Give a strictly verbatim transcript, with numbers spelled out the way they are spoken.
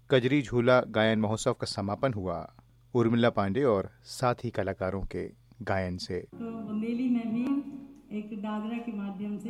कजरी झूला गायन महोत्सव का समापन हुआ उर्मिला पांडे और साथी कलाकारों के गायन से। तो बुंदेली में भी एक दादरा के माध्यम से